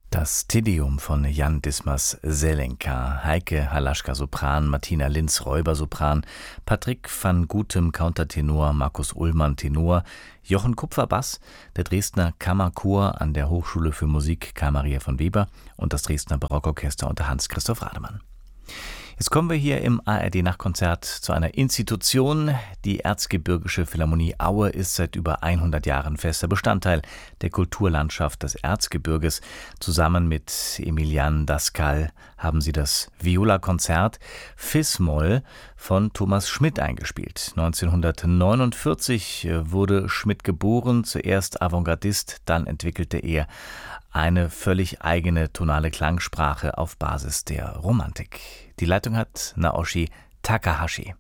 Das Te-Deum von Jan Dismas Selenka, Heike Halaschka Sopran, Martina Linz Räuber Sopran, Patrick van Gutem Countertenor, Markus Ullmann Tenor, Jochen Kupfer Bass, der Dresdner Kammerchor an der Hochschule für Musik Karl Maria von Weber und das Dresdner Barockorchester unter Hans-Christoph Rademann. Jetzt kommen wir hier im ARD-Nachtkonzert zu einer Institution. Die Erzgebirgische Philharmonie Aue ist seit über 100 Jahren fester Bestandteil der Kulturlandschaft des Erzgebirges. Zusammen mit Emilian Daskal haben sie das Viola-Konzert Fis-Moll von Thomas Schmidt eingespielt. 1949 wurde Schmidt geboren, zuerst Avantgardist, dann entwickelte er eine völlig eigene tonale Klangsprache auf Basis der Romantik. Die Leitung hat Naoshi Takahashi.